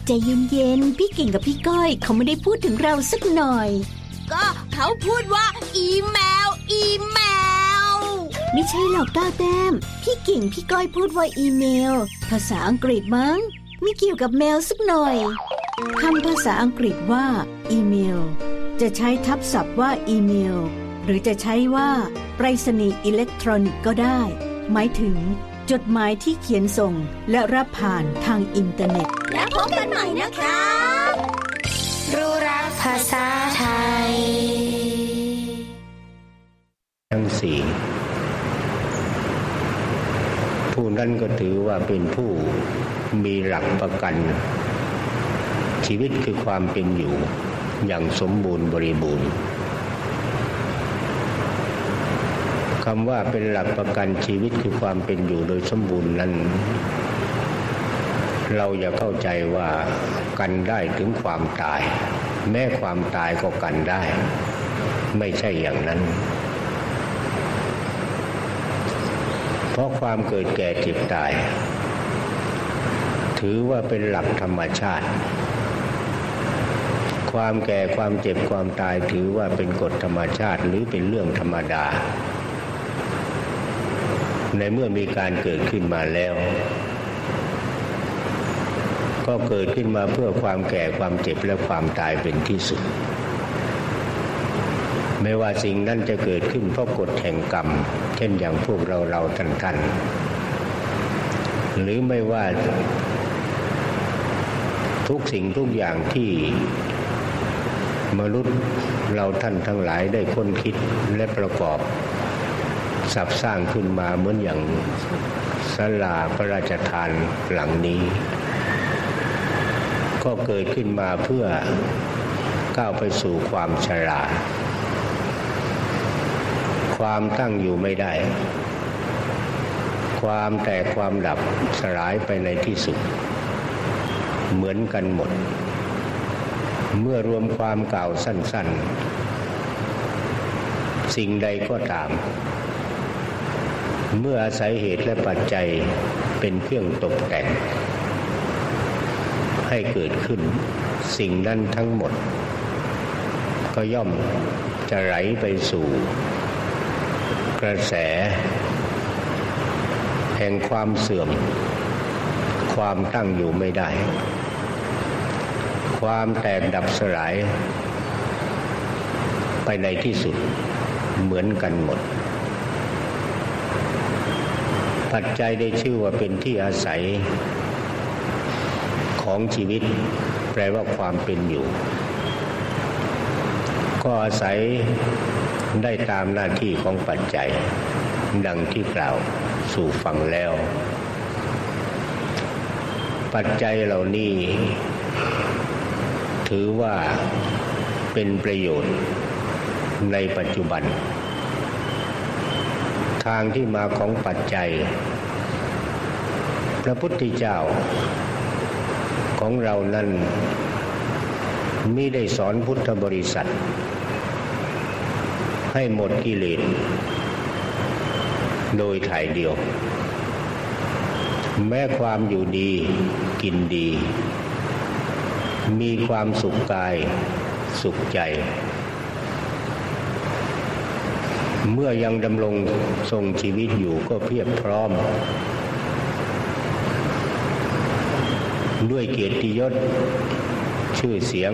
ใจเย็นๆพี่กิ่งกับพี่ก้อยเขาไม่ได้พูดถึงเราสักหน่อยก็เขาพูดว่าอีเมลไม่ใช่หรอกก้าวแต้มพี่กิ่งพี่ก้อยพูดว่าอีเมลภาษาอังกฤษมั้งไม่เกี่ยวกับแมวสักหน่อยคำภาษาอังกฤษว่าอีเมลจะใช้ทับศัพท์ว่าอีเมลหรือจะใช้ว่าไปรษณีย์อิเล็กทรอนิกส์ก็ได้หมายถึงจดหมายที่เขียนส่งและรับผ่านทางอินเทอร์เน็ตแล้วพบกันใหม่นะคะรู้รักภาษาไทยทั้งสี่ผู้นั้นก็ถือว่าเป็นผู้มีหลักประกันชีวิตคือความเป็นอยู่อย่างสมบูรณ์บริบูรณ์คำว่าเป็นหลักประกันชีวิตคือความเป็นอยู่โดยสมบูรณ์นั้นเราอย่าเข้าใจว่ากันได้ถึงความตายแม้ความตายก็กันได้ไม่ใช่อย่างนั้นเพราะความเกิดแก่เจ็บตายถือว่าเป็นหลักธรรมชาติความแก่ความเจ็บความตายถือว่าเป็นกฎธรรมชาติหรือเป็นเรื่องธรรมดาในเมื่อมีการเกิดขึ้นมาแล้วก็เกิดขึ้นมาเพื่อความแก่ความเจ็บและความตายเป็นที่สุดไม่ว่าสิ่งนั้นจะเกิดขึ้นเพราะกฎแห่งกรรมเช่นอย่างพวกเราท่านหรือไม่ว่าทุกสิ่งทุกอย่างที่มนุษย์เราท่านทั้งหลายได้ค้นคิดและประกอบสรรสร้างขึ้นมาเหมือนอย่างศาลาพระราชทานหลังนี้ก็เกิดขึ้นมาเพื่อก้าวไปสู่ความชราความตั้งอยู่ไม่ได้ความแตกความดับสลายไปในที่สุดเหมือนกันหมดเมื่อรวมความกล่าวสั้นๆสิ่งใดก็ตามเมื่ออาศัยเหตุและปัจจัยเป็นเครื่องตกแต่งให้เกิดขึ้นสิ่งนั้นทั้งหมดก็ย่อมจะไหลไปสู่กระแสแห่งความเสื่อมความตั้งอยู่ไม่ได้ความแตกดับสลายไปในที่สุดเหมือนกันหมดปัจจัยได้ชื่อว่าเป็นที่อาศัยของชีวิตแปลว่าความเป็นอยู่ก็อาศัยได้ตามหน้าที่ของปัจจัยดังที่กล่าวสู่ฟังแล้วปัจจัยเหล่านี้ถือว่าเป็นประโยชน์ในปัจจุบันทางที่มาของปัจจัยพระพุทธเจ้าของเรานั้นมิได้สอนพุทธบริษัทให้หมดกิเลสโดยถ่ายเดียวแม้ความอยู่ดีกินดีมีความสุขกายสุขใจเมื่อยังดำรงทรงชีวิตอยู่ก็เพียบพร้อมด้วยเกียรติยศชื่อเสียง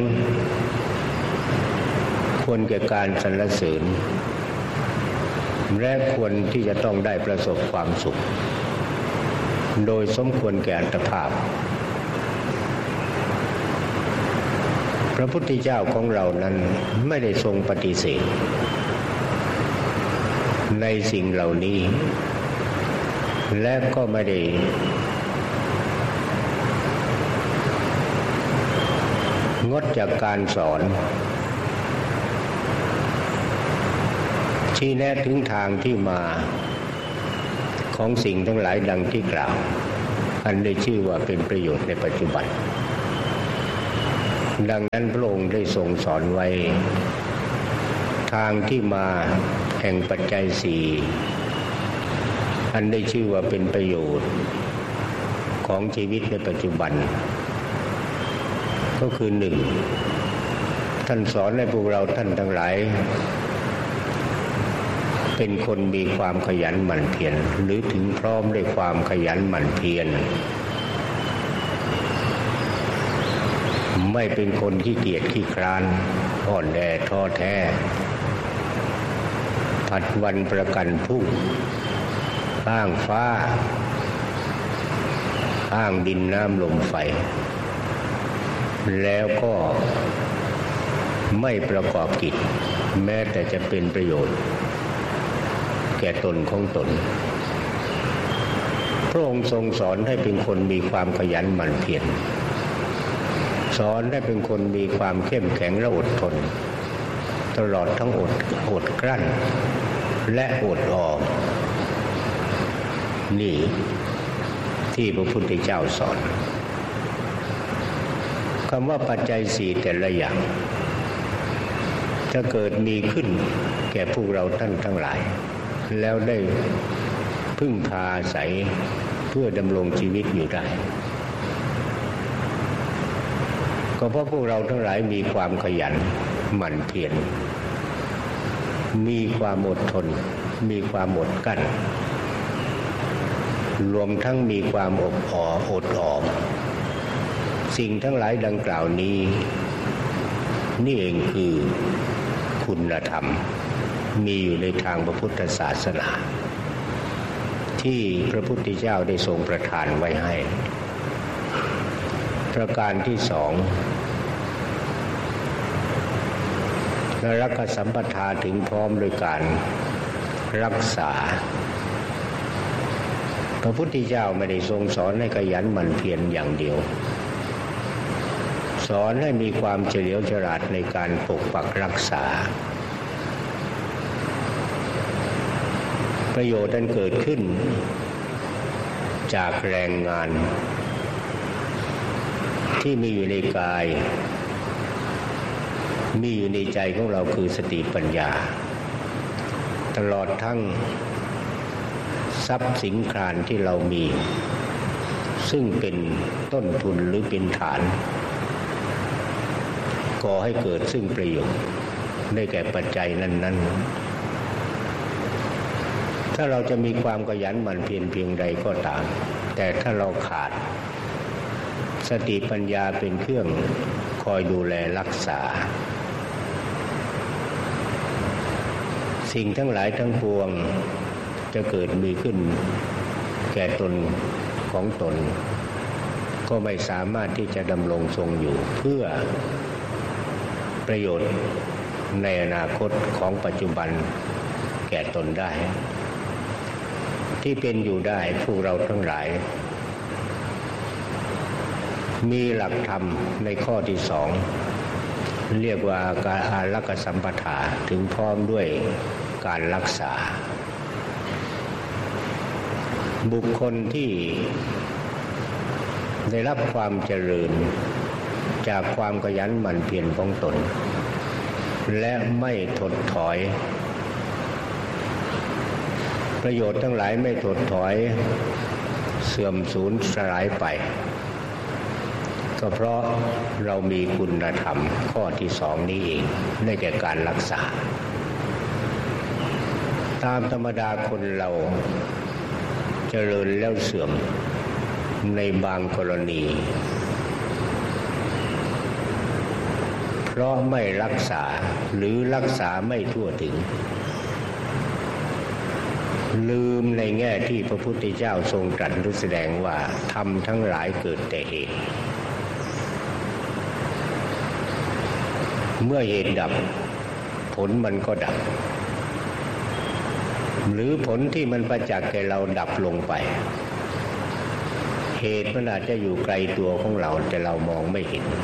ควรแก่การสรรเสริญและควรที่จะต้องได้ประสบความสุขโดยสมควรแก่อัตภาพพระพุทธเจ้าของเรานั้นไม่ได้ทรงปฏิเสธในสิ่งเหล่านี้และก็ไม่ได้งดจากการสอนชี้แนะถึงทางที่มาของสิ่งทั้งหลายดังที่กล่าวอันได้ชื่อว่าเป็นประโยชน์ในปัจจุบันดังนั้นพระองค์ได้ทรงสอนไว้ทางที่มาแห่งปัจจัยสี่อันได้ชื่อว่าเป็นประโยชน์ของชีวิตในปัจจุบันก็คือหนึ่งท่านสอนให้พวกเราท่านทั้งหลายเป็นคนมีความขยันหมั่นเพียรหรือถึงพร้อมด้วยความขยันหมั่นเพียรไม่เป็นคนขี้เกียจขี้คร้านอ่อนแอท้อแท้ผัดวันประกันพรุ่งข้างฟ้าข้างดินน้ำลมไฟแล้วก็ไม่ประกอบกิจแม้แต่จะเป็นประโยชน์แก่ตนของตนพระองค์ทรงสอนให้เป็นคนมีความขยันหมั่นเพียรสอนให้เป็นคนมีความเข้มแข็งและอดทนตลอดทั้งอดกลั้นและอดออมนี่ที่พระพุทธเจ้าสอนคำว่าปัจจัยสี่แต่ละอย่างถ้าเกิดมีขึ้นแก่พวกเราท่านทั้งหลายแล้วได้พึ่งพาอาศัยเพื่อดำรงชีวิตอยู่ได้ก็เพราะพวกเราทั้งหลายมีความขยันหมั่นเพียรมีความอดทนมีความอดกลั้นรวมทั้งมีความอดออมสิ่งทั้งหลายดังกล่าวนี้นี่เองคือคุณธรรมมีอยู่ในทางพระพุทธศาสนาที่พระพุทธเจ้าได้ทรงประทานไว้ให้ประการที่สองนรกสัมปทาถึงพร้อมโดยการรักษาพระพุทธเจ้าไม่ได้ทรงสอนให้ขยันหมั่นเพียรอย่างเดียวสอนให้มีความเฉลียวฉลาดในการปกปักรักษาประโยชน์นั้นเกิดขึ้นจากแรงงานที่มีอยู่ในกายมีอยู่ในใจของเราคือสติปัญญาตลอดทั้งทรัพย์สินครานที่เรามีซึ่งเป็นต้นทุนหรือเป็นฐานก่อให้เกิดซึ่งประโยชน์ได้แก่ปัจจัยนั้นๆถ้าเราจะมีความขยันหมั่นเพียรเพียงใดก็ตามแต่ถ้าเราขาดสติปัญญาเป็นเครื่องคอยดูแลรักษาสิ่งทั้งหลายทั้งปวงจะเกิดมีขึ้นแก่ตนของตนก็ไม่สามารถที่จะดำรงทรงอยู่เพื่อประโยชน์ในอนาคตของปัจจุบันแก่ตนได้ที่เป็นอยู่ได้พวกเราทั้งหลายมีหลักธรรมในข้อที่สองเรียกว่าการอารักขสัมปทาถึงพร้อมด้วยการรักษาบุคคลที่ได้รับความเจริญจากความขยันหมั่นเพียรของตนและไม่ถดถอยประโยชน์ทั้งหลายไม่ถดถอยเสื่อมสูญสลายไปก็เพราะเรามีคุณธรรมข้อที่สองนี้เองได้แก่การรักษาตามธรรมดาคนเราเจริญแล้วเสื่อมในบางกรณีเพราะไม่รักษาหรือรักษาไม่ทั่วถึงลืมในแง่ที่พระพุทธเจ้าทรงตรัสหรือแสดงว่าธรรมทั้งหลายเกิดแต่เหตุเมื่อเหตุดับผลมันก็ดับหรือผลที่มันประจักษ์แก่เราดับลงไปเหตุมันอาจจะอยู่ไกลตัวของเราแต่เรามองไม่เห็น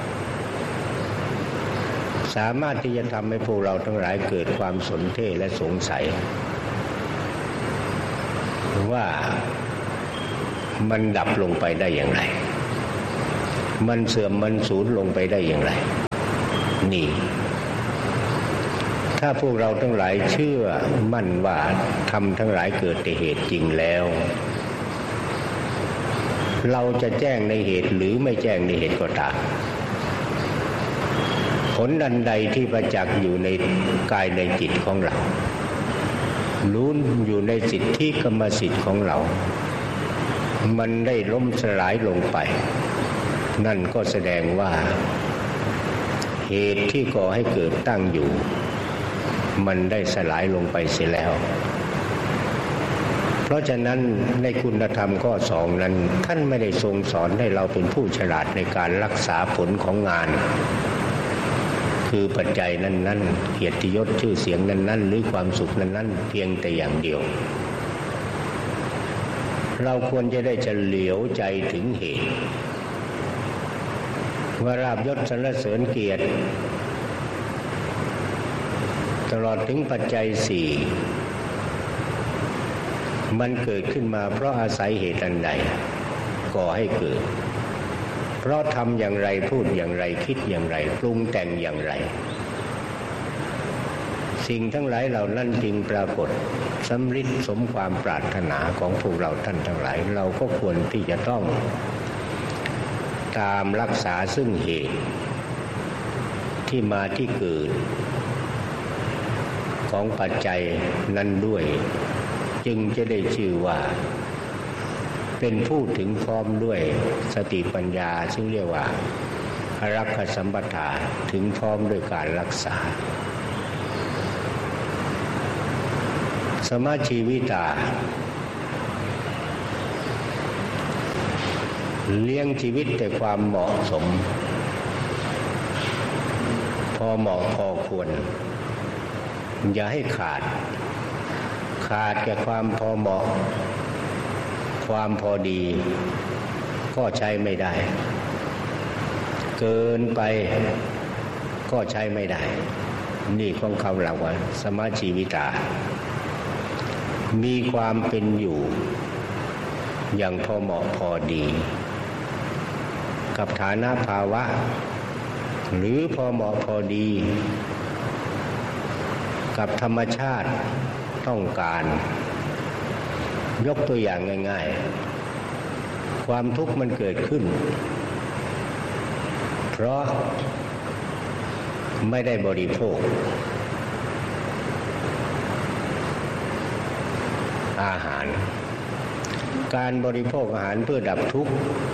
สามารถที่จะทำให้พวกเราทั้งหลายเกิดความสนเท่และสงสัยว่ามันดับลงไปได้อย่างไรมันเสื่อมมันสูญลงไปได้อย่างไรนี่ถ้าพวกเราทั้งหลายเชื่อมั่นว่าธรรมทั้งหลายเกิดแต่เหตุจริงแล้วเราจะแจ้งในเหตุหรือไม่แจ้งในเหตุก็ตามผลอันใดที่ประจักษ์อยู่ในกายในจิตของเรารู้อยู่ในสิทธิกรรมสิทธิ์ของเรามันได้ล้มสลายลงไปนั่นก็แสดงว่าเหตุที่ก่อให้เกิดตั้งอยู่มันได้สลายลงไปเสียแล้วเพราะฉะนั้นในคุณธรรมข้อ2นั้นท่านไม่ได้ทรงสอนให้เราเป็นผู้ฉลาดในการรักษาผลของงานคือปัจจัยนั้นๆเกียรติยศชื่อเสียงนั้นๆหรือความสุขนั้นๆเพียงแต่อย่างเดียวเราควรจะได้เฉลียวใจถึงเหตุว่าลาภยศสรรเสริญเกียรติตลอดถึงปัจจัย4มันเกิดขึ้นมาเพราะอาศัยเหตุอันใดก่อให้เกิดเพราะทำอย่างไรพูดอย่างไรคิดอย่างไรปรุงแต่งอย่างไรสิ่งทั้งหลายเหล่านั้นจึงปรากฏสำฤทธิ์สมความปรารถนาของพวกเราท่านทั้งหลายเราก็ควรที่จะต้องตามรักษาซึ่งเหตุที่มาที่เกิดของปัจจัยนั้นด้วยจึงจะได้ชื่อว่าเป็นผู้ถึงพร้อมด้วยสติปัญญาซึ่งเรียกว่าอรักขสัมปทาถึงพร้อมด้วยการรักษาสมาชีวิตาเลี้ยงชีวิตแต่ความเหมาะสมพอเหมาะพอควรอย่าให้ขาดแก่ความพอเหมาะความพอดีก็ใช้ไม่ได้เกินไปก็ใช้ไม่ได้นี่ของเขาเราว่าสมาชีวิตามีความเป็นอยู่อย่างพอเหมาะพอดีกับฐานะภาวะหรือพอเหมาะพอดีกับธรรมชาติต้องการยกตัวอย่างง่ายๆความทุกข์มันเกิดขึ้นเพราะไม่ได้บริโภคอาหารการบริโภคอาหารเพื่อดับทุกข์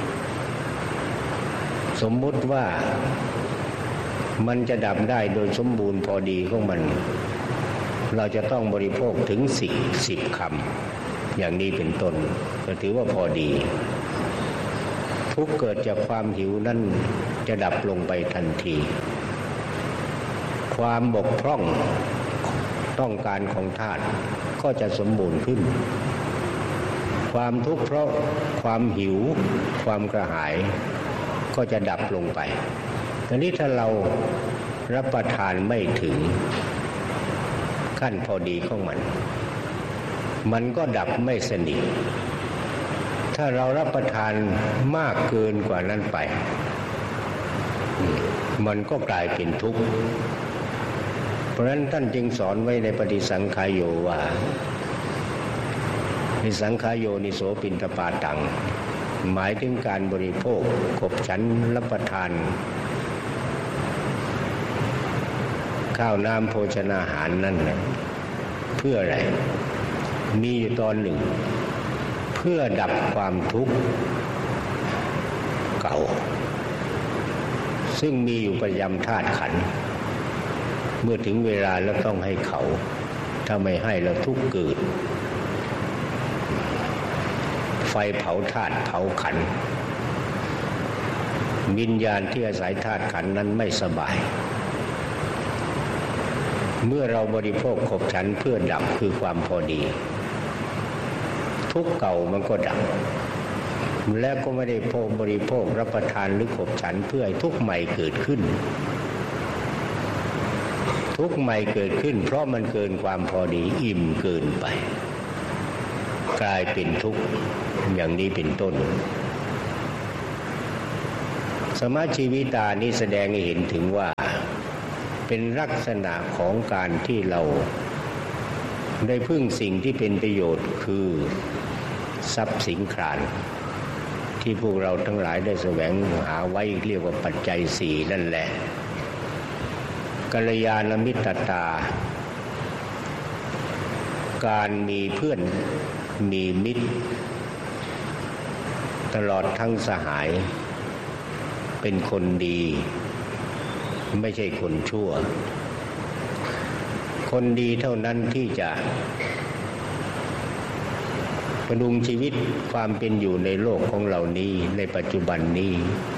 สมมุติว่ามันจะดับได้โดยสมบูรณ์พอดีของมันเราจะต้องบริโภคถึง10 คำอย่างนี้เป็นต้นก็ถือว่าพอดีทุกข์เกิดจากความหิวนั่นจะดับลงไปทันทีความบกพร่องต้องการของธาตุก็จะสมบูรณ์ขึ้นความทุกข์เพราะความหิวความกระหายก็จะดับลงไปทีนี้ถ้าเรารับประทานไม่ถึงขั้นพอดีของมันก็ดับไม่สนิทถ้าเรารับประทานมากเกินกว่านั้นไปมันก็กลายเป็นทุกข์เพราะฉะนั้นท่านจึงสอนไว้ในปฏิสังขายโยว่านิสังขายโยนิโสปินทปาตังหมายถึงการบริโภคขบฉันรับประทานข้าวน้ำโภชนาหารนั่นนะเพื่ออะไรมีอยู่ตอนหนึ่งเพื่อดับความทุกข์เก่าซึ่งมีอยู่ประจำธาตุขันธ์เมื่อถึงเวลาแล้วต้องให้เขาถ้าไม่ให้แล้วทุกข์เกิดไฟเผาธาตุเผาขันธ์วิญญาณที่อาศัยธาตุขันธ์นั้นไม่สบายเมื่อเราบริโภคขบฉันเพื่อดับคือความพอดีทุกข์เก่ามันก็ดับและก็ไม่ได้บริโภครับประทานหรือขบฉันเพื่อให้ทุกข์ใหม่เกิดขึ้นทุกข์ใหม่เกิดขึ้นเพราะมันเกินความพอดีอิ่มเกินไปกลายเป็นทุกข์อย่างนี้เป็นต้นสมาชีวิตานี้แสดงให้เห็นถึงว่าเป็นลักษณะของการที่เราได้พึ่งสิ่งที่เป็นประโยชน์คือทรัพย์สินครานที่พวกเราทั้งหลายได้แสวงหาไว้เรียกว่าปัจจัย4นั่นแหละกัลยาณมิตรตาการมีเพื่อนมีมิตรตลอดทั้งสหายเป็นคนดีไม่ใช่คนชั่วคนดีเท่านั้นที่จะประดุงชีวิตความเป็นอยู่ในโลกของเรานี้ในปัจจุบันนี้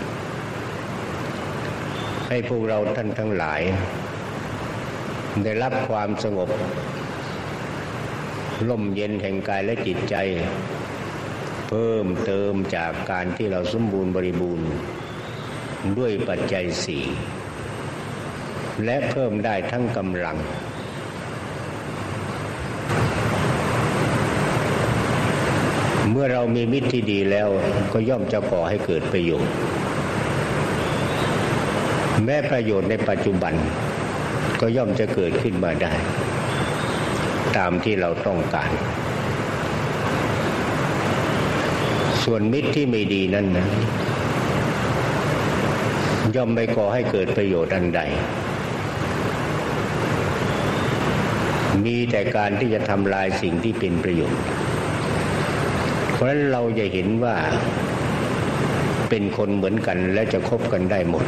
ให้พวกเราท่านทั้งหลายได้รับความสงบร่มเย็นแห่งกายและจิตใจเพิ่มเติมจากการที่เราสมบูรณ์บริบูรณ์ด้วยปัจจัยสี่และเพิ่มได้ทั้งกำลังเมื่อเรามีมิตรที่ดีแล้วก็ย่อมจะก่อให้เกิดประโยชน์แม้ประโยชน์ในปัจจุบันก็ย่อมจะเกิดขึ้นมาได้ตามที่เราต้องการส่วนมิตรที่ไม่ดีนั้นนะย่อมไม่ก่อให้เกิดประโยชน์อันใดมีแต่การที่จะทำลายสิ่งที่เป็นประโยชน์เพราะฉะนั้นเราจะเห็นว่าเป็นคนเหมือนกันและจะคบกันได้หมด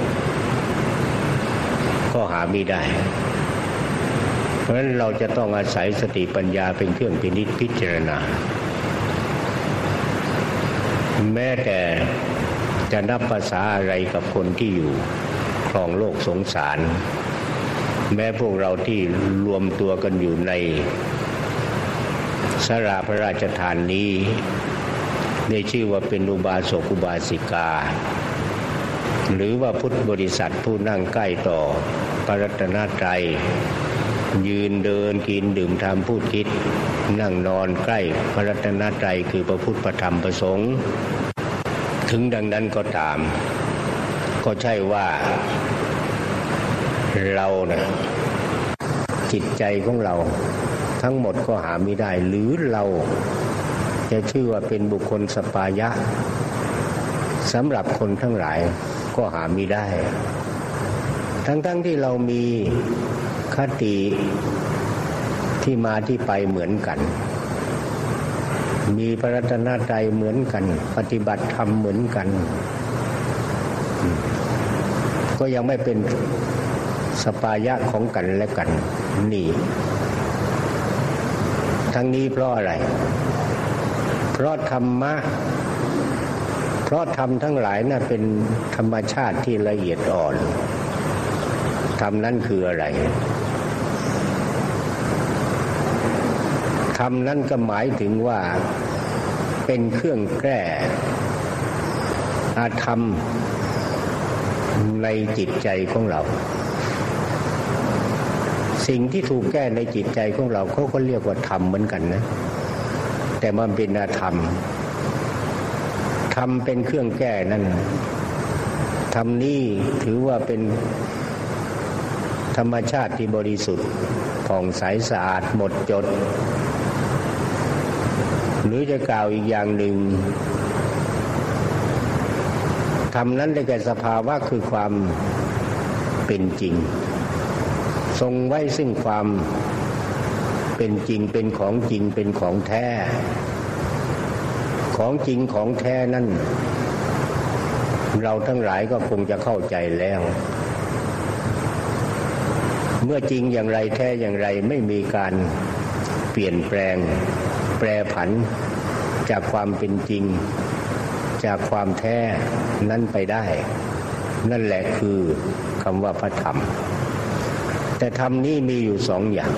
ก็หาไม่ได้เพราะฉะนั้นเราจะต้องอาศัยสติปัญญาเป็นเครื่องพิจารณาแม้แต่จะนับภาษาอะไรกับคนที่อยู่ครองโลกสงสารแม้พวกเราที่รวมตัวกันอยู่ในศาลาพระราชทานนี้ได้ชื่อว่าเป็นอุบาสกอุบาสิกาหรือว่าพุทธบริษัทผู้นั่งใกล้ต่อพระรัตนตรัยยืนเดินกินดื่มทำพูดคิดนั่งนอนใกล้พระรัตนตรัยคือพระพุทธพระธรรมพระสงฆ์ถึงดังนั้นก็ตามก็ใช่ว่าเรานะจิตใจของเราทั้งหมดก็หาไม่ได้หรือเราจะชื่อว่าเป็นบุคคลสปายะสำหรับคนทั้งหลายก็หาไม่ได้ทั้งที่เรามีคติที่มาที่ไปเหมือนกันมีพระรัตนตรัยเหมือนกันปฏิบัติธรรมเหมือนกันก็ยังไม่เป็นสปายะของกันและกันนี่ทั้งนี้เพราะอะไรเพราะธรรมะเพราะธรรมทั้งหลายน่ะเป็นธรรมชาติที่ละเอียดอ่อนธรรมนั้นคืออะไรธรรมนั้นก็หมายถึงว่าเป็นเครื่องแก้อาธรรมในจิตใจของเราสิ่งที่ถูกแก้ในจิตใจของเราเขาก็เรียกว่าธรรมเหมือนกันนะแต่มันเป็นอาธรรมธรรมเป็นเครื่องแก้นั่นธรรมนี้ถือว่าเป็นธรรมชาติที่บริสุทธิ์ผ่องใสสะอาดหมดจดหรือจะกล่าวอีกอย่างหนึ่งธรรมนั้นได้แก่สภาวะคือความเป็นจริงทรงไว้ซึ่งความเป็นจริงเป็นของจริงเป็นของแท้ของจริงของแท้นั้นเราทั้งหลายก็คงจะเข้าใจแล้วเมื่อจริงอย่างไรแท้อย่างไรไม่มีการเปลี่ยนแปลงแปรผันจากความเป็นจริงจากความแท้นั้นไปได้นั่นแหละคือคำว่าพระธรรมแต่ธรรมนี้มีอยู่สองอย่าง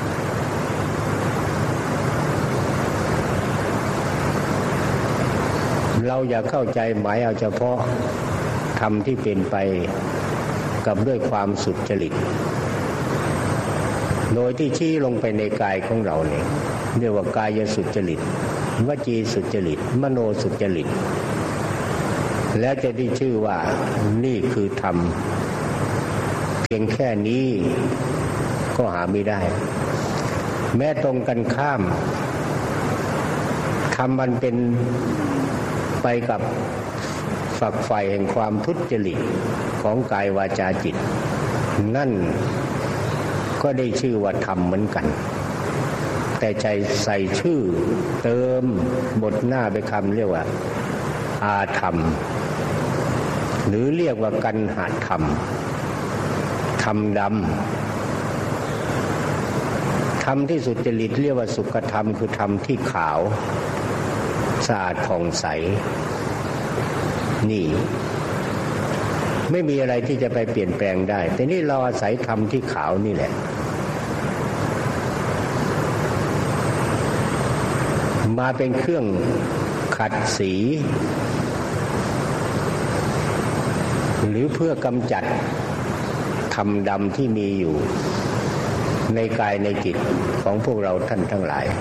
เราอย่าเข้าใจหมายเอาเฉพาะธรรมที่เป็นไปกับด้วยความสุจริตโดยที่ชี้ลงไปในกายของเราเนี่ยเรียกว่ากายสุจริตวจีสุจริตมโนสุจริตและจะได้ชื่อว่านี่คือธรรมเพียงแค่นี้ก็หาไม่ได้แม้ตรงกันข้ามธรรมมันเป็นไปกับฝักใฝ่แห่งความทุจริตของกายวาจาจิตนั่นก็ได้ชื่อว่าธรรมเหมือนกันแต่ใจใส่ชื่อเติมบทหน้าไปคำเรียกว่าอาธรรมหรือเรียกว่ากันหธรรมธรรมดำธรรมที่สุจริตเรียกว่าสุขธรรมคือธรรมที่ขาวสะอาดผ่องใสนี่ไม่มีอะไรที่จะไปเปลี่ยนแปลงได้แต่นี่เราอาศัยธรรมที่ขาวนี่แหละมาเป็นเครื่องขัดสีหรือเพื่อกำจัดธรรมดำที่มีอยู่ในกายในจิตของพวกเราท่านทั้งหลาย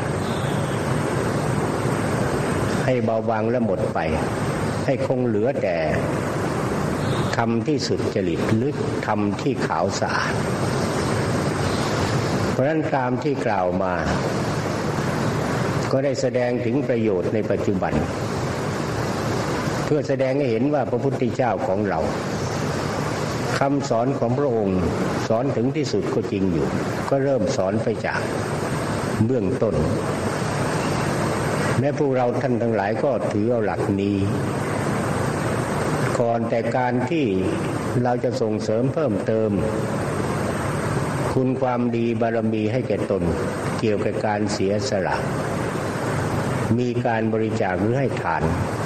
ให้เบาบางและหมดไปให้คงเหลือแต่ธรรมที่สุจริตหรือธรรมที่ขาวสะอาดเพราะฉะนั้นตามที่กล่าวมาก็ได้แสดงถึงประโยชน์ในปัจจุบันเพื่อแสดงให้เห็นว่าพระพุทธเจ้าของเราคำสอนของพระองค์สอนถึงที่สุดก็จริงอยู่ก็เริ่มสอนไปจากเบื้องต้นแม้พวกเราท่านทั้งหลายก็ถือเอาหลักนี้ก่อนแต่การที่เราจะส่งเสริมเพิ่มเติมคุณความดีบารมีให้แก่ตนเกี่ยวกับการเสียสละมีการบริจาคหรือให้ทาน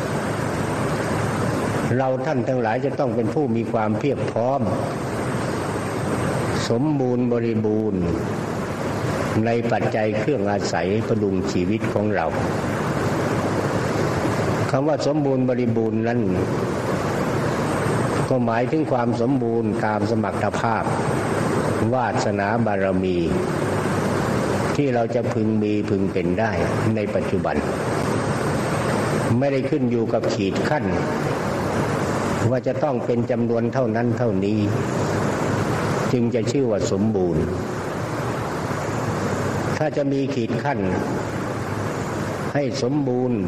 เราท่านทั้งหลายจะต้องเป็นผู้มีความเพียบพร้อมสมบูรณ์บริบูรณ์ในปัจจัยเครื่องอาศัยประดุงชีวิตของเราคำว่าสมบูรณ์บริบูรณ์นั้นก็หมายถึงความสมบูรณ์ตามสมรรถภาพวาสนาบารมีที่เราจะพึงมีพึงเป็นได้ในปัจจุบันไม่ได้ขึ้นอยู่กับขีดขั้นว่าจะต้องเป็นจำนวนเท่านั้นเท่านี้จึงจะชื่อว่าสมบูรณ์ถ้าจะมีขีดขั้นให้สมบูรณ์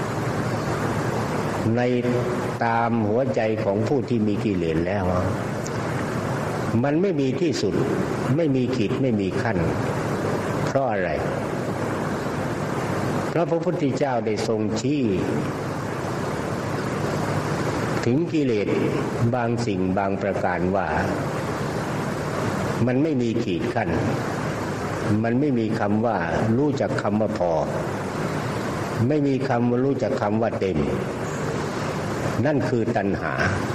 ในตามหัวใจของผู้ที่มีกิเลสแล้วมันไม่มีที่สุดไม่มีขีดไม่มีขั้นเพราะอะไรเพราะพระพุทธเจ้าได้ทรงชี้ถึงกิเลสบางสิ่งบางประการว่ามันไม่มีขีดขั้นมันไม่มีคำว่ารู้จักคำว่าพอไม่มีคำว่ารู้จักคำว่าเต็มนั่นคือตัณหา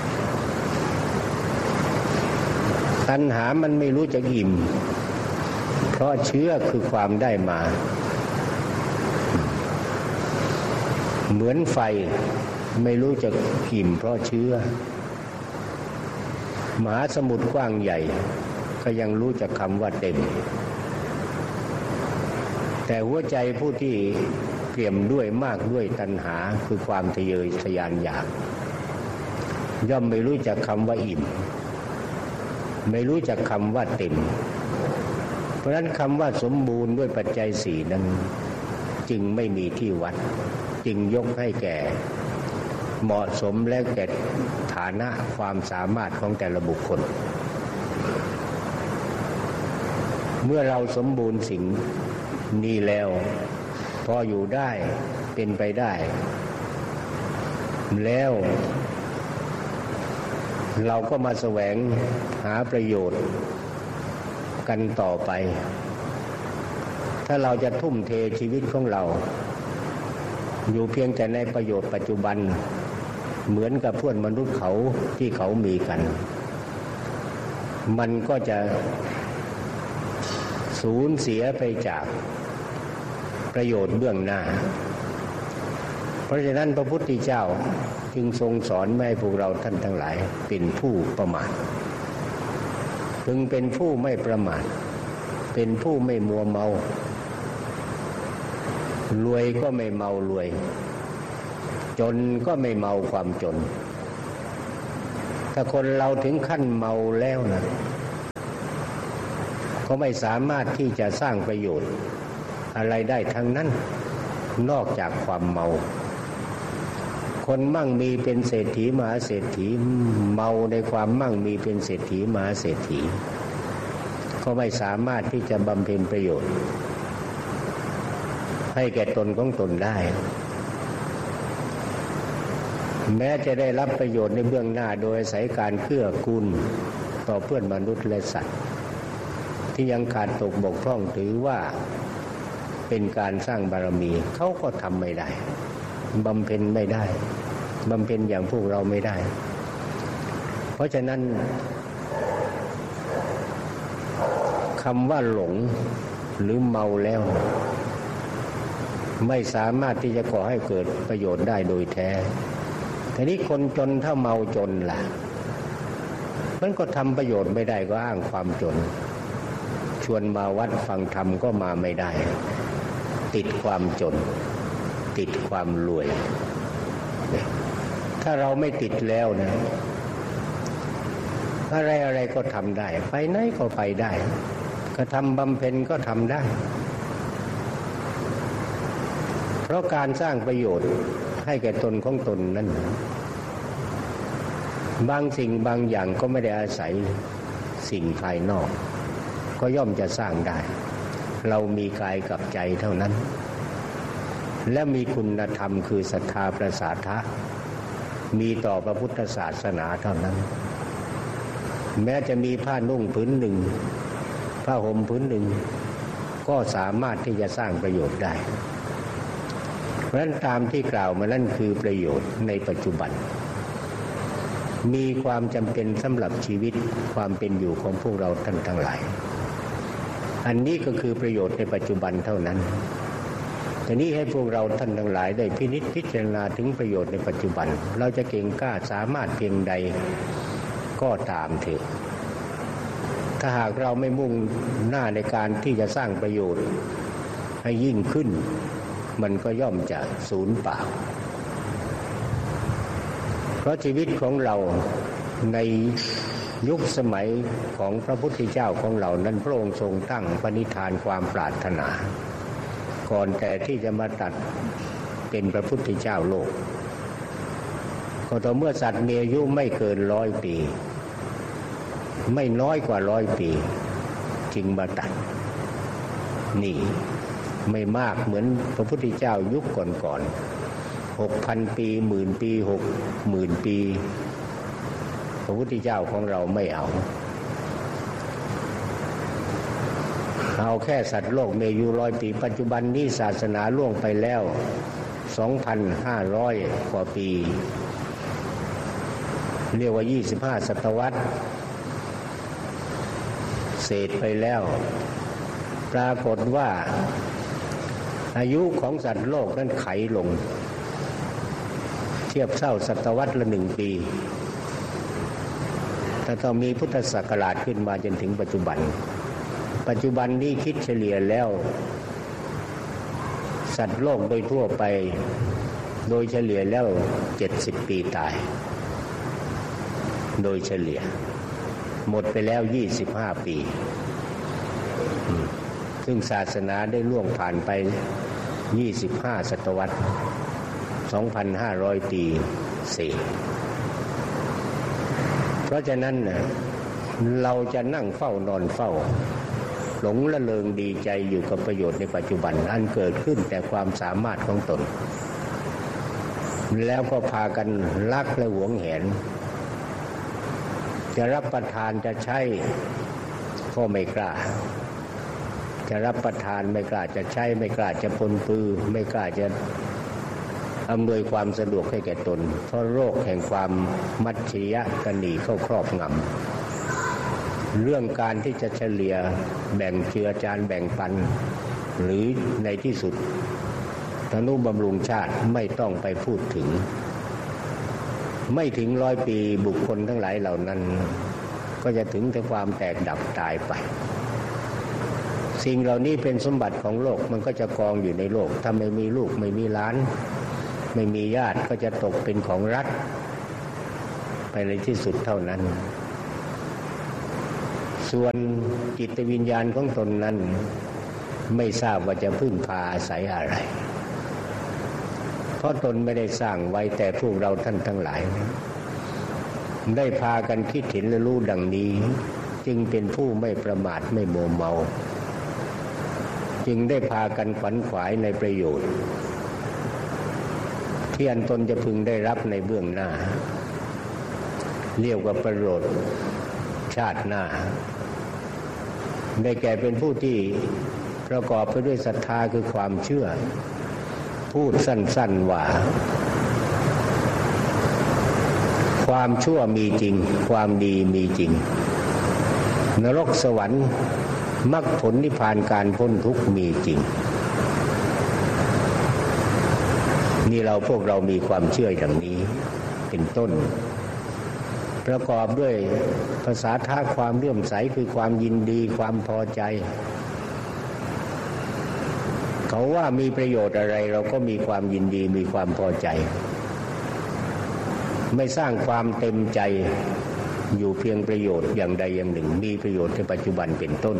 ตัณหามันไม่รู้จักอิ่มเพราะเชื้อคือความได้มาเหมือนไฟไม่รู้จักอิ่มเพราะเชื้อมหาสมุทรกว้างใหญ่ก็ยังรู้จักคำว่าเต็มแต่หัวใจผู้ที่เปี่ยมด้วยมากด้วยตัณหาคือความทะเยอทะยานอยากย่อมไม่รู้จักคำว่าอิ่มไม่รู้จักคำว่าเต็มเพราะฉะนั้นคำว่าสมบูรณ์ด้วยปัจจัยสี่นั้นจึงไม่มีที่วัดจึงยกให้แก่เหมาะสมและแก่ฐานะความสามารถของแต่ละบุคคลเมื่อเราสมบูรณ์สิ่งนี้แล้วพออยู่ได้เป็นไปได้แล้วเราก็มาแสวงหาประโยชน์กันต่อไปถ้าเราจะทุ่มเทชีวิตของเราอยู่เพียงแต่ในประโยชน์ปัจจุบันเหมือนกับเพื่อนมนุษย์เขาที่เขามีกันมันก็จะสูญเสียไปจากประโยชน์เบื้องหน้าเพราะฉะนั้นพระพุทธเจ้าจึงทรงสอนไม่ให้พวกเราท่านทั้งหลายเป็นผู้ประมาทพึงเป็นผู้ไม่ประมาทเป็นผู้ไม่มัวเมารวยก็ไม่เมารวยจนก็ไม่เมาความจนถ้าคนเราถึงขั้นเมาแล้วนะก็ไม่สามารถที่จะสร้างประโยชน์อะไรได้ทั้งนั้นนอกจากความเมาคนมั่งมีเป็นเศรษฐีมหาเศรษฐีเมาในความมั่งมีเป็นเศรษฐีมหาเศรษฐีก็ไม่สามารถที่จะบำเพ็ญประโยชน์ให้แก่ตนของตนได้แม้จะได้รับประโยชน์ในเบื้องหน้าโดยอาศัยการเกื้อกูลต่อเพื่อนมนุษย์และสัตว์ที่ยังขาดตกบกพร่องถือว่าเป็นการสร้างบารมีเขาก็ทำไม่ได้บำเพ็ญไม่ได้บำเพ็ญอย่างพวกเราไม่ได้เพราะฉะนั้นคำว่าหลงหรือเมาแล้วไม่สามารถที่จะก่อให้เกิดประโยชน์ได้โดยแท้ทีนี้คนจนถ้าเมาจนล่ะมันก็ทำประโยชน์ไม่ได้ก็อ้างความจนชวนมาวัดฟังธรรมก็มาไม่ได้ติดความจนติดความรวยถ้าเราไม่ติดแล้วนะอะไรก็ทำได้ไปไหนก็ไปได้กระทำบำเพ็ญก็ทำได้เพราะการสร้างประโยชน์ให้แก่ตนของตนนั้นบางสิ่งบางอย่างก็ไม่ได้อาศัยสิ่งภายนอกก็ย่อมจะสร้างได้เรามีกายกับใจเท่านั้นและมีคุณธรรมคือศรัทธาประสาทะมีต่อพระพุทธศาสนาเท่านั้นแม้จะมีผ้านุ่งผืนหนึ่งผ้าห่มผืนหนึ่งก็สามารถที่จะสร้างประโยชน์ได้เพราะฉะนั้นตามที่กล่าวมานั่นคือประโยชน์ในปัจจุบันมีความจำเป็นสำหรับชีวิตความเป็นอยู่ของพวกเราท่านทั้งหลายอันนี้ก็คือประโยชน์ในปัจจุบันเท่านั้นทีนี้ให้พวกเราท่านทั้งหลายได้พินิจพิจารณาถึงประโยชน์ในปัจจุบันเราจะเก่งกล้าสามารถเพียงใดก็ตามเถอะถ้าหากเราไม่มุ่งหน้าในการที่จะสร้างประโยชน์ให้ยิ่งขึ้นมันก็ย่อมจะสูญเปล่าเพราะชีวิตของเราในยุคสมัยของพระพุทธเจ้าของเรานั้นพระองค์ทรงตั้งปณิธานความปรารถนาก่อนแต่ที่จะมาตัดเป็นพระพุทธเจ้าโลกก็ต่อเมื่อสัตว์มีอายุไม่เกิน100 ปีไม่น้อยกว่า100 ปีจึงมาตัดนี่ไม่มากเหมือนพระพุทธเจ้ายุคก่อนๆ 6,000 ปี10,000 ปี60,000 ปีพระพุทธเจ้าของเราไม่เอาแค่สัตว์โลกมีอายุ100 ปีปัจจุบันนี้ศาสนาล่วงไปแล้ว 2,500 กว่าปีเรียกว่า25 ศตวรรษเศษไปแล้วปรากฏว่าอายุของสัตว์โลกนั้นไขลงเทียบเท่าศตวรรษละ1 ปีแต่ต้องมีพุทธศักราชขึ้นมาจนถึงปัจจุบันนี้คิดเฉลี่ยแล้วสัตว์โลกโดยทั่วไปโดยเฉลี่ยแล้ว70 ปีตายโดยเฉลี่ยหมดไปแล้ว25 ปีซึ่งศาสนาได้ล่วงผ่านไป25 ศตวรรษ 2,500 ปีเศษเพราะฉะนั้นเราจะนั่งเฝ้านอนเฝ้าหลงละเลงดีใจอยู่กับประโยชน์ในปัจจุบันอันเกิดขึ้นแต่ความสามารถของตนแล้วก็พากันรักและหวงแหนจะรับประทานจะใช้ก็ไม่กล้าจะรับประทานไม่กล้าจะใช้ไม่กล้าจะปนปื้อไม่กล้าจะอำนวยความสะดวกให้แก่ตนเพราะโรคแห่งความมัจฉริยะตนีเข้าครอบงำเรื่องการที่จะเฉลี่ยแบ่งเจือจานแบ่งปันหรือในที่สุดทนุบำรุงชาติไม่ต้องไปพูดถึงไม่ถึง100 ปีบุคคลทั้งหลายเหล่านั้นก็จะถึงแต่ความแตกดับตายไปสิ่งเหล่านี้เป็นสมบัติของโลกมันก็จะกองอยู่ในโลกถ้าไม่มีลูกไม่มีหลานไม่มีญาติก็จะตกเป็นของรัฐไปในที่สุดเท่านั้นส่วนจิตวิญญาณของตนนั้นไม่ทราบว่าจะพึ่งพาอาศัยอะไรเพราะตนไม่ได้สร้างไว้แต่พวกเราท่านทั้งหลายได้พากันคิดเห็นและรู้ดังนี้จึงเป็นผู้ไม่ประมาทไม่มัวเมาจึงได้พากันขวนขวายในประโยชน์ที่อันตนจะพึงได้รับในเบื้องหน้าเรียกว่าประโยชน์ชาติหน้าได้แก่เป็นผู้ที่ประกอบไปด้วยศรัทธาคือความเชื่อพูดสั้นๆว่าความชั่วมีจริงความดีมีจริงนรกสวรรค์มรรคผลนิพพานการพ้นทุกข์มีจริงนี่พวกเรามีความเชื่ออย่างนี้เป็นต้นประกอบด้วยภาษาท่าความเลื่อมใสคือความยินดีความพอใจเขาว่ามีประโยชน์อะไรเราก็มีความยินดีมีความพอใจไม่สร้างความเต็มใจอยู่เพียงประโยชน์อย่างใดอย่างหนึ่งมีประโยชน์ในปัจจุบันเป็นต้น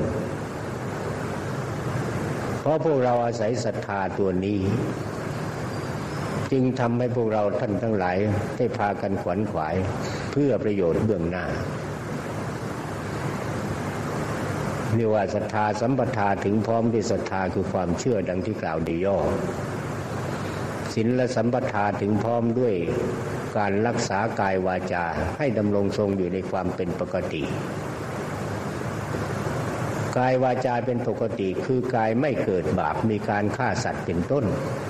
เพราะพวกเราอาศัยศรัทธาตัวนี้จึงทำให้พวกเราท่านทั้งหลายได้พากันขวนขวายเพื่อประโยชน์เบื้องหน้าเรียกว่าศรัทธาสัมปทาถึงพร้อมด้วยศรัทธาคือความเชื่อดังที่กล่าวดีย่อศีลสัมปทาถึงพร้อมด้วยการรักษากายวาจาให้ดำรงทรงอยู่ในความเป็นปกติกายวาจาเป็นปกติคือกายไม่เกิดบาปมีการฆ่าสัตว์เป็นต้น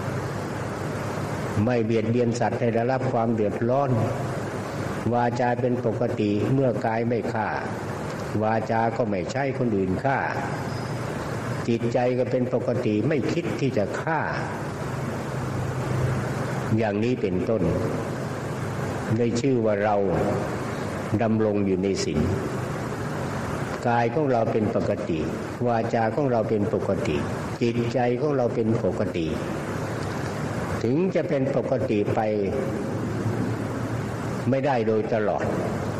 ไม่เบียดเบียนสัตว์ให้ได้รับความเดือดร้อนวาจาเป็นปกติเมื่อกายไม่ฆ่าวาจาก็ไม่ใช่คนอื่นฆ่าจิตใจก็เป็นปกติไม่คิดที่จะฆ่าอย่างนี้เป็นต้นได้ชื่อว่าเราดำรงอยู่ในศีลกายของเราเป็นปกติวาจาของเราเป็นปกติจิตใจของเราเป็นปกติถึงจะเป็นปกติไปไม่ได้โดยตลอด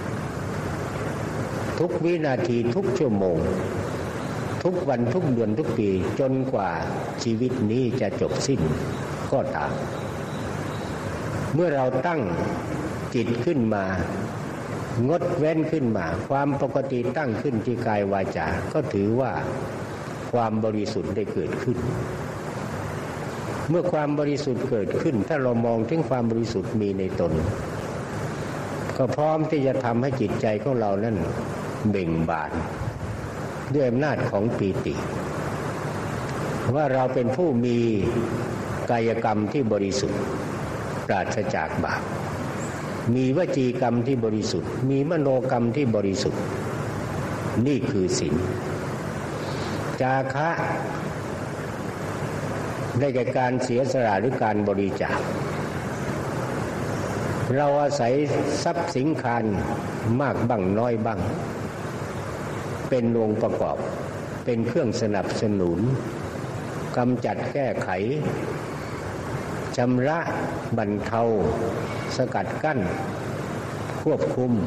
ทุกวินาทีทุกชั่วโมงทุกวันทุกเดือนทุกปีจนกว่าชีวิตนี้จะจบสิ้นก็ตามเมื่อเราตั้งจิตขึ้นมางดเว้นขึ้นมาความปกติตั้งขึ้นที่กายวาจาก็ถือว่าความบริสุทธิ์ได้เกิดขึ้นเมื่อความบริสุทธิ์เกิดขึ้นถ้าเรามองถึงความบริสุทธิ์มีในตนก็พร้อมที่จะทำให้จิตใจของเรานั้นเบ่งบานด้วยอำนาจของปีติว่าเราเป็นผู้มีกายกรรมที่บริสุทธิ์ปราศจากบาปมีวจีกรรมที่บริสุทธิ์มีมโนกรรมที่บริสุทธิ์นี่คือศีลจาคะได้แก่การเสียสละหรือการบริจาคเราอาศัยทรัพย์สินคารมากบ้างน้อยบ้างเป็นองค์ประกอบเป็นเครื่องสนับสนุนกำจัดแก้ไขชำระบรรเทาสกัดกั้นควบคุม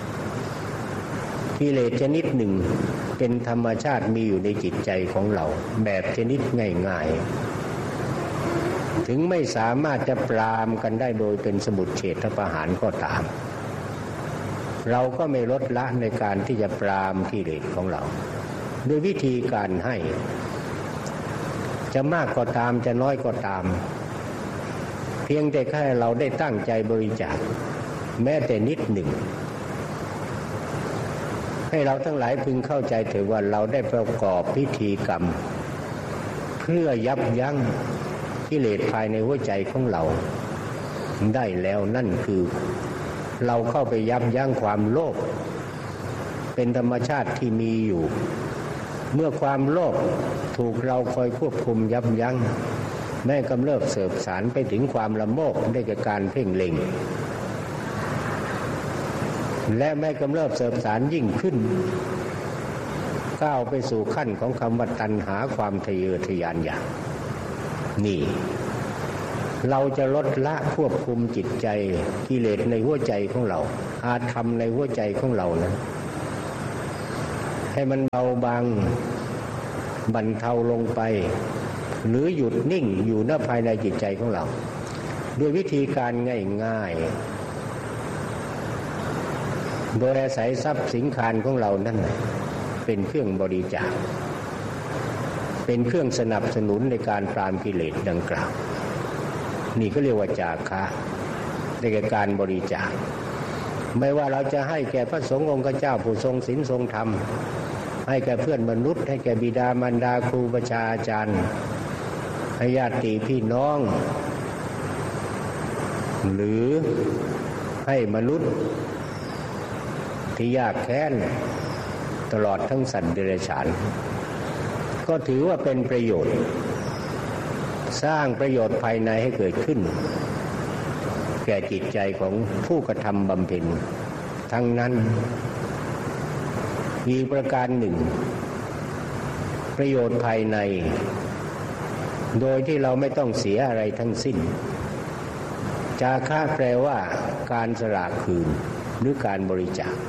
กิเลสชนิดหนึ่งเป็นธรรมชาติมีอยู่ในจิตใจของเราแบบชนิดง่ายๆถึงไม่สามารถจะปรามกันได้โดยเป็นสมุจเฉทประหารก็ตามเราก็ไม่ลดละในการที่จะปรามกิเลสของเราโดยวิธีการให้จะมากก็ตามจะน้อยก็ตามเพียงแต่แค่เราได้ตั้งใจบริจาคแม้แต่นิดหนึ่งให้เราทั้งหลายพึงเข้าใจเถิดว่าเราได้ประกอบพิธีกรรมเพื่อยับยั้งกิเลสภายในหัวใจของเราได้แล้วนั่นคือเราเข้าไปยับยั้งความโลภเป็นธรรมชาติที่มีอยู่เมื่อความโลภถูกเราคอยควบคุมยับยั้งแม้กำเริบเสบสารไปถึงความละโมบได้แก่การเพ่งเล็งและแม้กำเริบเสบสารยิ่งขึ้นก้าวไปสู่ขั้นของคำว่าตัณหาความทะเยอทะยานอยากนี่เราจะลดละควบคุมจิตใจกิเลสในหัวใจของเราอาธรรมในหัวใจของเรานั้นให้มันเบาบางบรรเทาลงไปหรือหยุดนิ่งอยู่ณภายในจิตใจของเราด้วยวิธีการง่ายโดยอาศัยทรัพย์สินคารของเรานั่นเป็นเครื่องบริจาคเป็นเครื่องสนับสนุนในการปราบกิเลสดังกล่าวนี่ก็เรียกว่าจาคะในการบริจาคไม่ว่าเราจะให้แก่พระสงฆ์องค์เจ้าผู้ทรงศีลทรงธรรมให้แก่เพื่อนมนุษย์ให้แก่บิดามารดาครูประชาอาจารย์ให้ญาติพี่น้องหรือให้มนุษย์ที่ยากแค้นตลอดทั้งสัตว์เดรัจฉานก็ถือว่าเป็นประโยชน์สร้างประโยชน์ภายในให้เกิดขึ้นแก่จิตใจของผู้กระทำบำเพ็ญทั้งนั้นอีกประการหนึ่งประโยชน์ภายในโดยที่เราไม่ต้องเสียอะไรทั้งสิ้นจาคะแปลว่าการสละคืนหรือการบริจาค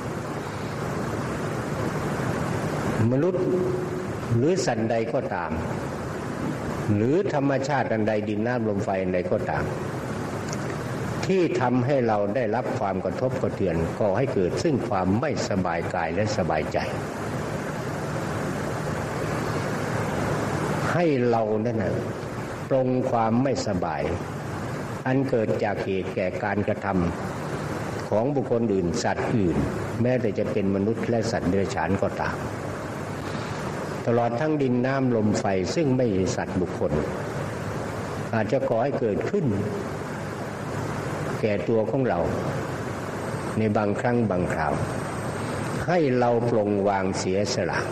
มนุษย์หรือสัตว์ใดก็ตามหรือธรรมชาติอันใดดินน้ำลมไฟอันใดก็ตามที่ทำให้เราได้รับความกระทบกระเทือนก่อให้เกิดซึ่งความไม่สบายกายและสบายใจให้เรานั่นน่ะปรงความไม่สบายอันเกิดจากเหตุแก่การกระทำของบุคคลอื่นสัตว์อื่นแม้แต่จะเป็นมนุษย์และสัตว์เดรัจฉานก็ตามตลอดทั้งดินน้ำลมไฟซึ่งไม่ใช่สัตว์บุคคลอาจจะก่อให้เกิดขึ้นแก่ตัวของเราในบางครั้งบางคราวให้เราปลงวางเสียสละ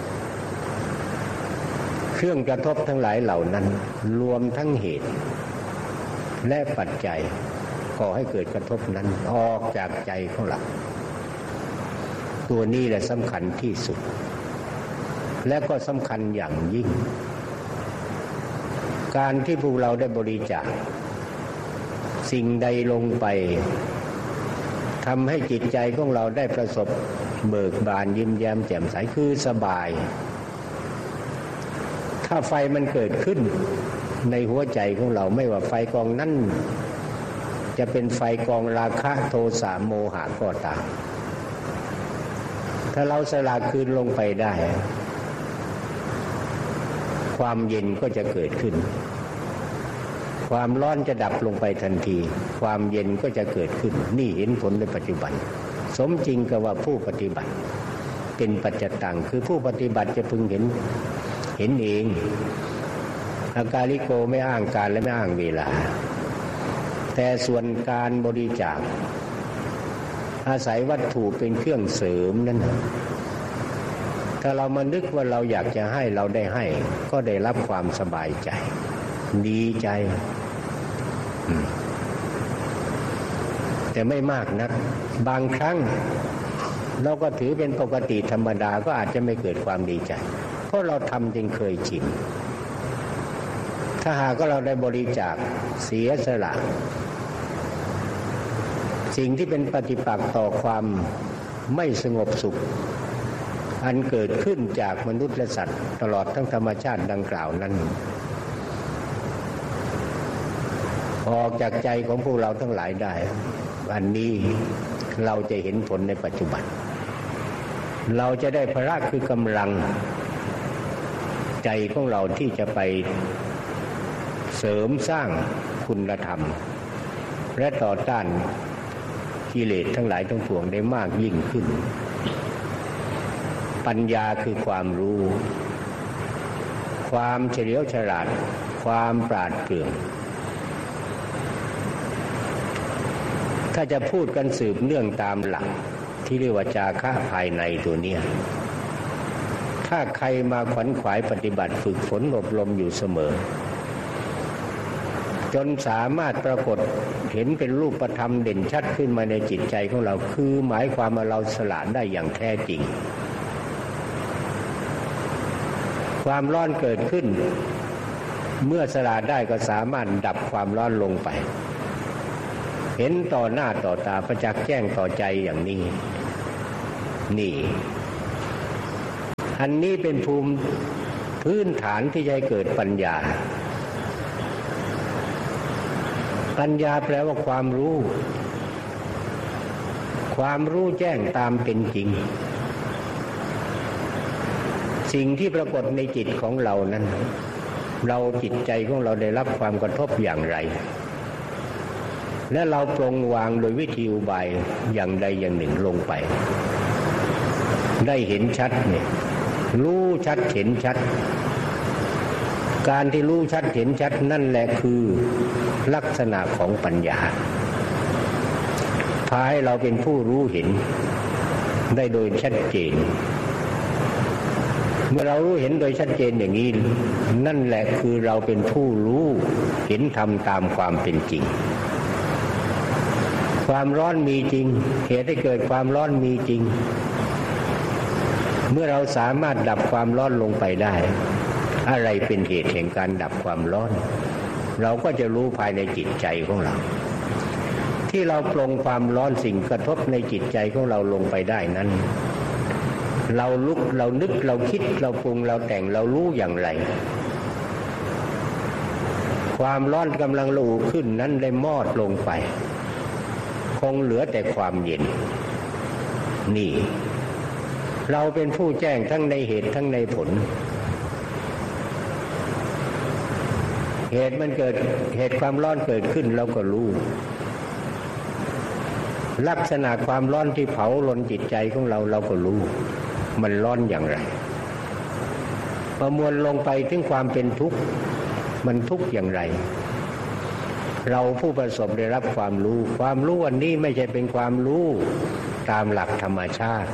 เครื่องกระทบทั้งหลายเหล่านั้นรวมทั้งเหตุและปัจจัยก่อให้เกิดกระทบนั้นออกจากใจของเราตัวนี้แหละสำคัญที่สุดและก็สำคัญอย่างยิ่งการที่พวกเราได้บริจาคสิ่งใดลงไปทำให้จิตใจของเราได้ประสบเบิกบานยิ้มแย้มแจ่มใสคือสบายถ้าไฟมันเกิดขึ้นในหัวใจของเราไม่ว่าไฟกองนั้นจะเป็นไฟกองราคะโทสะโมหะก็ตามถ้าเราสละคืนลงไปได้ความเย็นก็จะเกิดขึ้นความร้อนจะดับลงไปทันทีความเย็นก็จะเกิดขึ้นนี่เห็นผลในปัจจุบันสมจริงกับว่าผู้ปฏิบัติเป็นปัจจตังคือผู้ปฏิบัติจะพึงเห็นเองอากาลิโกไม่อ้างการและไม่อ้างเวลาแต่ส่วนการบริจาคอาศัยวัตถุเป็นเครื่องเสริมนั้นถ้าเรามานึกว่าเราอยากจะให้เราได้ให้ก็ได้รับความสบายใจดีใจแต่ไม่มากนักบางครั้งเราก็ถือเป็นปกติธรรมดาก็อาจจะไม่เกิดความดีใจเพราะเราทำจนเคยชินถ้าหากเราได้บริจาคเสียสละสิ่งที่เป็นปฏิปักษ์ต่อความไม่สงบสุขอันเกิดขึ้นจากมนุษย์และสัตว์ตลอดทั้งธรรมชาติดังกล่าวนั้นออกจากใจของพวกเราทั้งหลายได้อันนี้เราจะเห็นผลในปัจจุบันเราจะได้พละคือกำลังใจของเราที่จะไปเสริมสร้างคุณธรรมและต่อต้านกิเลสทั้งหลายทั้งปวงได้มากยิ่งขึ้นปัญญาคือความรู้ความเฉลียวฉลาดความปราดเปรื่องถ้าจะพูดกันสืบเนื่องตามหลักที่เรียกว่าจาคะภายในตัวเนี้ยถ้าใครมาขวนขวายปฏิบัติฝึกฝนอบรมอยู่เสมอจนสามารถปรากฏเห็นเป็นรูปธรรมเด่นชัดขึ้นมาในจิตใจของเราคือหมายความว่าเราสละได้อย่างแท้จริงความร้อนเกิดขึ้นเมื่อสละได้ก็สามารถดับความร้อนลงไปเห็นต่อหน้าต่อตาประจักษ์แจ้งต่อใจอย่างนี้นี่อันนี้เป็นภูมิพื้นฐานที่จะให้เกิดปัญญาปัญญาแปลว่าความรู้ความรู้แจ้งตามเป็นจริงสิ่งที่ปรากฏในจิตของเรานั้นเราจิตใจของเราได้รับความกระทบอย่างไรและเราปรงวางโดยวิธีอุบายอย่างใดอย่างหนึ่งลงไปได้เห็นชัดเนี่ยรู้ชัดเห็นชัดการที่รู้ชัดเห็นชัดนั่นแหละคือลักษณะของปัญญาพาให้เราเป็นผู้รู้เห็นได้โดยชัดเจนเมื่อเรารู้เห็นโดยชัดเจนอย่างนี้นั่นแหละคือเราเป็นผู้รู้เห็นธรรมตามความเป็นจริงความร้อนมีจริงเหตุให้เกิดความร้อนมีจริงเมื่อเราสามารถดับความร้อนลงไปได้อะไรเป็นเหตุแห่งการดับความร้อนเราก็จะรู้ภายในจิตใจของเราที่เราปรงความร้อนสิ่งกระทบในจิตใจของเราลงไปได้นั้นเราลุกเรานึกเราคิดเราปรุงเราแต่งเรารู้อย่างไรความร้อนกำลังระอุขึ้นนั้นได้มอดลงไปคงเหลือแต่ความเย็นนี่เราเป็นผู้แจ้งทั้งในเหตุทั้งในผลเหตุมันเกิดเหตุความร้อนเกิดขึ้นเราก็รู้ลักษณะความร้อนที่เผาลนจิตใจของเราเราก็รู้มันร้อนอย่างไรประมวลลงไปถึงความเป็นทุกข์มันทุกข์อย่างไรเราผู้ประสบได้รับความรู้ความรู้อันนี้ไม่ใช่เป็นความรู้ตามหลักธรรมชาติ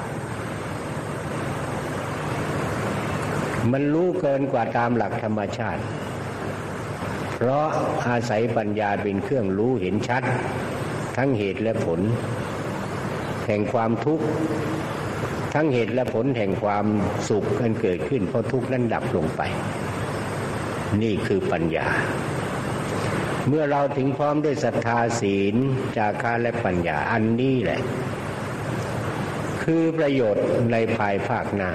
มันรู้เกินกว่าตามหลักธรรมชาติเพราะอาศัยปัญญาเป็นเครื่องรู้เห็นชัดทั้งเหตุและผลแห่งความทุกข์ทั้งเหตุและผลแห่งความสุขกันเกิดขึ้นเพราะทุกข์นั้นดับลงไปนี่คือปัญญาเมื่อเราถึงพร้อมด้วยศรัทธาศีลจาคะและปัญญาอันนี้แหละคือประโยชน์ในภายภาคหน้า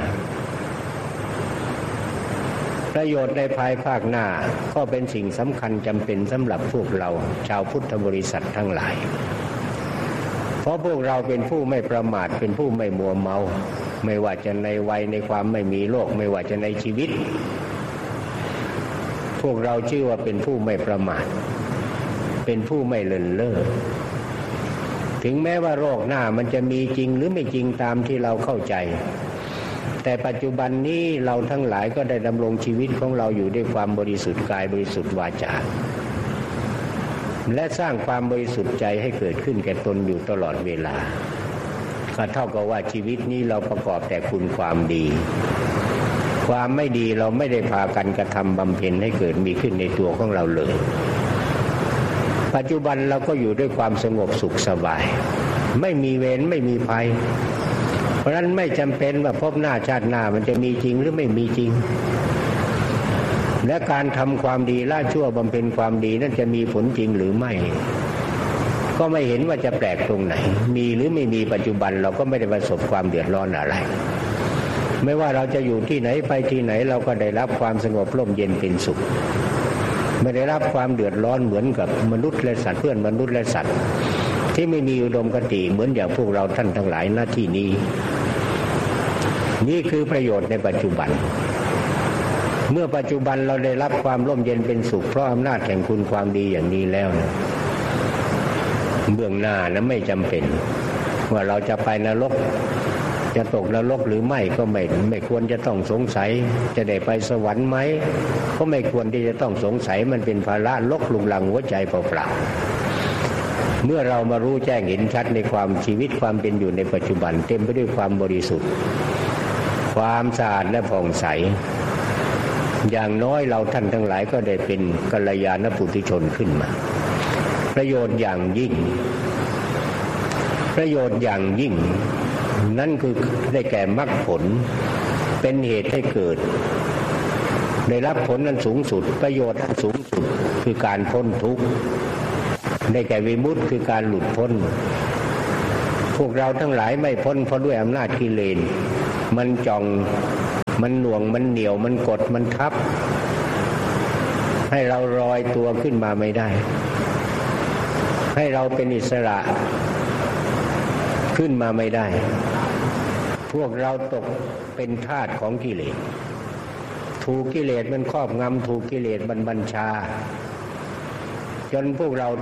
ประโยชน์ในภายภาคหน้าก็เป็นสิ่งสำคัญจำเป็นสำหรับพวกเราชาวพุทธบริษัททั้งหลายเพราะพวกเราเป็นผู้ไม่ประมาทเป็นผู้ไม่มัวเมาไม่ว่าจะในวัยในความไม่มีโรคไม่ว่าจะในชีวิตพวกเราชื่อว่าเป็นผู้ไม่ประมาทเป็นผู้ไม่เลินเล่อถึงแม้ว่าโรคหน้ามันจะมีจริงหรือไม่จริงตามที่เราเข้าใจแต่ปัจจุบันนี้เราทั้งหลายก็ได้ดำรงชีวิตของเราอยู่ด้วยความบริสุทธิ์กายบริสุทธิ์วาจาและสร้างความบริสุทธิ์ใจให้เกิดขึ้นแก่ตนอยู่ตลอดเวลาก็เท่ากับว่าชีวิตนี้เราประกอบแต่คุณความดีความไม่ดีเราไม่ได้พากันกระทำบำเพ็ญให้เกิดมีขึ้นในตัวของเราเลยปัจจุบันเราก็อยู่ด้วยความสงบสุขสบายไม่มีเวรไม่มีภัยเพราะฉะนั้นไม่จำเป็นว่าพบหน้าชาติหน้ามันจะมีจริงหรือไม่มีจริงและการทำความดีละชั่วบำเพ็ญความดีนั้นจะมีผลจริงหรือไม่ก็ไม่เห็นว่าจะแปลกตรงไหนมีหรือไม่มีปัจจุบันเราก็ไม่ได้ประสบความเดือดร้อนอะไรไม่ว่าเราจะอยู่ที่ไหนไปที่ไหนเราก็ได้รับความสงบร่มเย็นเป็นสุขไม่ได้รับความเดือดร้อนเหมือนกับมนุษย์และสัตว์เพื่อนมนุษย์และสัตว์ที่ไม่มีอุดมคติเหมือนอย่างพวกเราท่านทั้งหลายหน้าที่นี้นี่คือประโยชน์ในปัจจุบันเมื่อปัจจุบันเราได้รับความร่มเย็นเป็นสุขเพราะอำนาจแห่งคุณความดีอย่างนี้แล้วเบื้องหน้านั้นไม่จำเป็นว่าเราจะไปนรกจะตกนรกหรือไม่ก็ไม่ควรจะต้องสงสัยจะได้ไปสวรรค์ไหมก็ไม่ควรที่จะต้องสงสัยมันเป็นภาระลกลุงลังหัวใจเปล่าๆเมื่อเรามารู้แจ้งเห็นชัดในความชีวิตความเป็นอยู่ในปัจจุบันเต็มไปด้วยความบริสุทธิ์ความสะอาดและผ่องใสอย่างน้อยเราท่านทั้งหลายก็ได้เป็นกัลยาณปุถุชนขึ้นมาประโยชน์อย่างยิ่งนั่นคือได้แก่มรรคผลเป็นเหตุให้เกิดได้รับผลนั้นสูงสุดประโยชน์สูงสุดคือการพ้นทุกข์ได้แก่วิมุตติคือการหลุดพ้นพวกเราทั้งหลายไม่พ้นเพราะด้วยอำนาจกิเลสมันจองมันหน่วงมันเหนี่ยวมันกดมันทับให้เราลอยตัวขึ้นมาไม่ได้ให้เราเป็นอิสระขึ้นมาไม่ได้พวกเราตกเป็นทาสของกิเลสถูกกิเลสมันครอบงำถูกกิเลสบัญชาจนพวกเรา